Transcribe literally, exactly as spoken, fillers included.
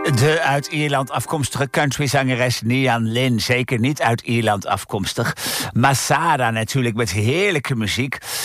De uit Ierland afkomstige countryzangeres Nian Lynn. Zeker niet uit Ierland afkomstig. Masada natuurlijk, met heerlijke muziek.